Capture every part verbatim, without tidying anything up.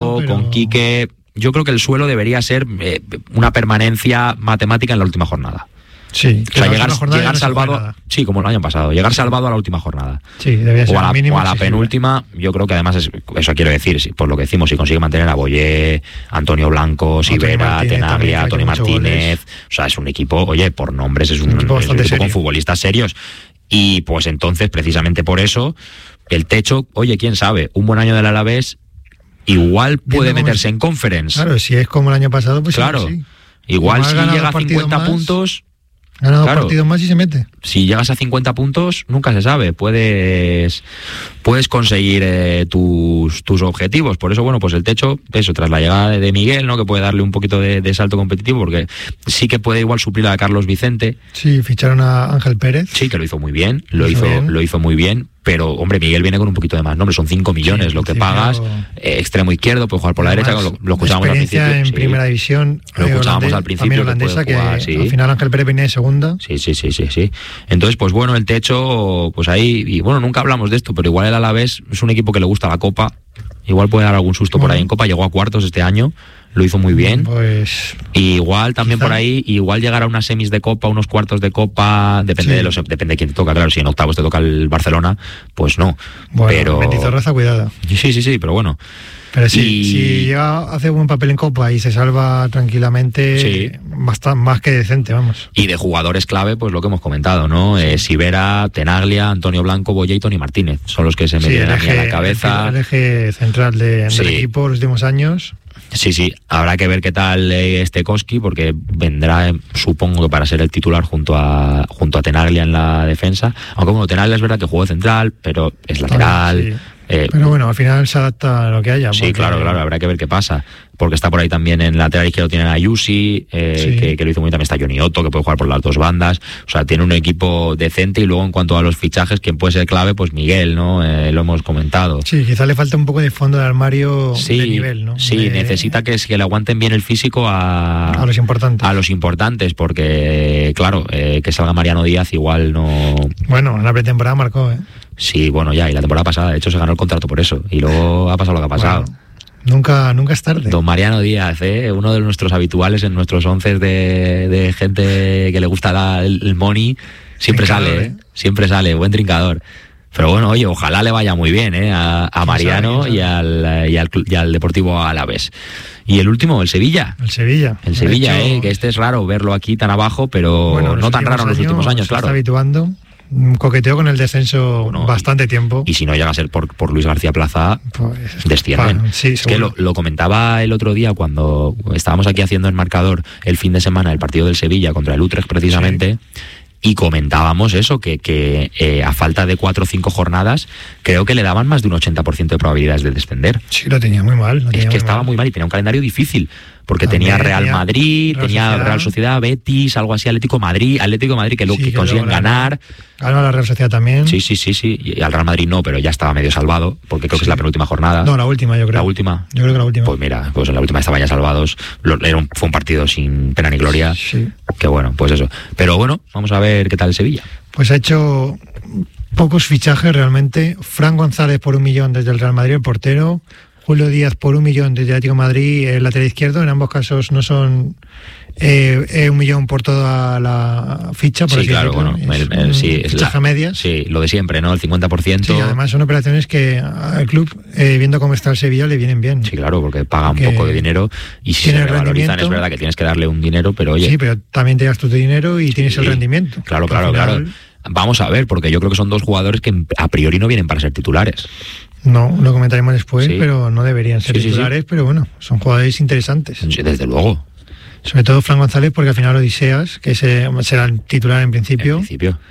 Nacho, pero... con Quique. Yo creo que el suelo debería ser eh, una permanencia matemática en la última jornada. Sí, o sea, llegar, llegar no salvado, sí, como el año pasado, llegar salvado a la última jornada. Sí, debería ser o a la, mínimo o a la penúltima, yo creo que además, es, eso quiero decir, si, por lo que decimos, si consigue mantener a Boyé, Antonio Blanco, Sivera, Tenaglia, Tony Martínez, o sea, es un equipo, oye, por nombres, es un, un equipo, es un equipo con futbolistas serios. Y pues entonces, precisamente por eso, el techo, oye, quién sabe, un buen año del Alavés igual puede meterse es, en Conference. Claro, si es como el año pasado, pues claro. Sí. Igual, igual si llega a cincuenta más, puntos... Gana dos partidos más y se mete. Si llegas a cincuenta puntos, nunca se sabe. Puedes puedes conseguir eh, tus, tus objetivos. Por eso, bueno, pues el techo, eso, tras la llegada de Miguel, ¿no? Que puede darle un poquito de, de salto competitivo, porque sí que puede igual suplir a Carlos Vicente. Sí, ficharon a Ángel Pérez. Sí, que lo hizo muy bien, lo, lo hizo, bien. lo hizo muy bien. Pero, hombre, Miguel viene con un poquito de más nombre, son cinco millones sí, lo que pagas, eh, extremo izquierdo, puede jugar por la derecha, lo, lo escuchábamos al principio. en sí. primera división, lo escuchábamos al principio, holandesa, que, jugar, que sí. al final Ángel Pérez venía de segunda. Sí, sí, sí, sí, sí. Entonces, pues bueno, el techo, pues ahí, y bueno, nunca hablamos de esto, pero igual el Alavés es un equipo que le gusta la Copa, igual puede dar algún susto bueno. por ahí en Copa, llegó a cuartos este año, lo hizo muy bien. Pues y igual también quizá. por ahí, igual llegar a unas semis de Copa, unos cuartos de Copa, depende sí. de los depende de quién te toca, claro, si en octavos te toca el Barcelona, pues no. Bueno, pero Mendizorroza, cuidado. Sí, sí, sí, pero bueno. Pero sí, y... si llega, hace buen papel en Copa y se salva tranquilamente, sí. bastante, más que decente, vamos. Y de jugadores clave, pues lo que hemos comentado, ¿no? Sí. Eh, Sivera, Tenaglia, Antonio Blanco, Boyé y Tony Martínez son los que se me sí, vienen aquí a la cabeza. El, el eje central de, sí. del equipo los últimos años. Sí, sí, habrá que ver qué tal eh, este Koski, porque vendrá, eh, supongo que para ser el titular junto a junto a Tenaglia en la defensa. Aunque bueno, Tenaglia es verdad que jugó central, pero es lateral. Sí. Eh, pero bueno, al final se adapta a lo que haya. Sí, porque... claro, claro, habrá que ver qué pasa. Porque está por ahí también en lateral izquierdo, tienen a Yusi, eh, sí. que, que lo hizo muy bien, también está Johnny Otto, que puede jugar por las dos bandas. O sea, tiene un equipo decente. Y luego en cuanto a los fichajes, quien puede ser clave, pues Miguel, ¿no? Eh, lo hemos comentado. Sí, quizá le falta un poco de fondo de armario sí, de nivel, ¿no? Sí, de... necesita que, que le aguanten bien el físico a... A los importantes. A los importantes, porque, claro, eh, que salga Mariano Díaz igual no... Bueno, en la pretemporada marcó, ¿eh? Sí, bueno, ya, y la temporada pasada, de hecho, se ganó el contrato por eso. Y luego ha pasado lo que ha pasado. Bueno, nunca, nunca es tarde. Don Mariano Díaz, ¿eh? Uno de nuestros habituales en nuestros once de, de gente que le gusta la, el, el money. Siempre trincador, sale, ¿eh? Siempre sale, buen trincador. Pero bueno, oye, ojalá le vaya muy bien, ¿eh? A, a Mariano sabe, y, al, y, al, y al Deportivo Alavés. Y el último, el Sevilla. El Sevilla. El Sevilla, hecho, ¿eh? Que este es raro verlo aquí tan abajo, pero bueno, no tan raro en los últimos años, claro. Se está habituando. Coqueteo con el descenso bueno, bastante y, tiempo. Y si no llega a ser por, por Luis García Plaza, pues, descienden. Sí, es que lo, lo comentaba el otro día cuando estábamos aquí haciendo el marcador el fin de semana, el partido del Sevilla contra el Utrecht precisamente. Sí. Y comentábamos eso, que, que eh, a falta de cuatro o cinco jornadas, creo que le daban más de un ochenta por ciento de probabilidades de descender. Sí, lo tenía muy mal. Lo tenía es que muy estaba mal. muy mal y tenía un calendario difícil, porque También tenía Real tenía Madrid, Real tenía Sociedad. Real Sociedad, Betis, algo así, Atlético Madrid, Atlético Madrid, que lo Sí, que que consiguen luego ganar. Ganó la Real Sociedad también. Sí, sí, sí, sí. Y al Real Madrid no, pero ya estaba medio salvado, porque creo sí. que es la penúltima jornada. No, la última, yo creo. ¿La última? Yo creo que la última. Pues mira, pues en la última estaban ya salvados. Era un, fue un partido sin pena ni gloria. Sí. Que bueno, pues eso. Pero bueno, vamos a ver qué tal el Sevilla. Pues ha hecho pocos fichajes realmente. Fran González por un millón desde el Real Madrid, el portero. Julio Díaz por un millón desde el Atlético de Madrid, el lateral izquierdo. En ambos casos no son eh, eh, un millón por toda la ficha, por sí, así claro, decirlo. bueno, es el, el, sí, es fichaje la, medias. Sí, lo de siempre, ¿no? El cincuenta por ciento. Sí, además son operaciones que al club, eh, viendo cómo está el Sevilla, le vienen bien. Sí, claro, porque paga un que poco de dinero y si se revalorizan es verdad que tienes que darle un dinero, pero oye... Sí, pero también te das tu dinero y tienes sí, el rendimiento. Claro, claro, final... claro. Vamos a ver, porque yo creo que son dos jugadores que a priori no vienen para ser titulares. No, lo comentaremos después, sí. pero no deberían ser sí, titulares, sí, sí. pero bueno, son jugadores interesantes. Sí, desde luego. Sobre todo Fran González, porque al final Odiseas, que ese será el titular en principio, en principio.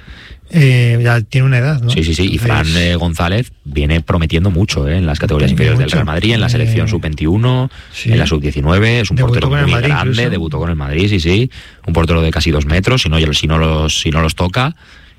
Eh, ya tiene una edad, ¿no? Sí, sí, sí, y Fran eh, González viene prometiendo mucho eh, en las categorías inferiores del Real Madrid, en la selección eh, sub veintiuno, sí. en la sub diecinueve, es un debutó portero muy Madrid, grande, incluso. debutó con el Madrid, sí, sí, un portero de casi dos metros, si no, si no, los, si no los toca.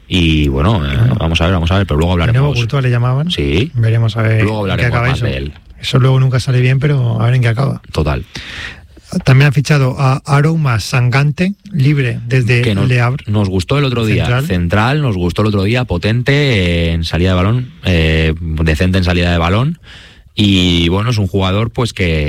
Y bueno, eh, bueno, vamos a ver, vamos a ver, pero luego hablaremos. Nuevo Courtois le llamaban. Sí. Veremos a ver. Luego hablaremos qué acaba más eso. de él. Eso luego nunca sale bien, pero a ver en qué acaba. Total. También ha fichado a Aroma Sangante, libre desde que nos, Le Havre. Nos gustó el otro día. Central. Central, nos gustó el otro día, potente en salida de balón, eh, decente en salida de balón. Y bueno, es un jugador pues que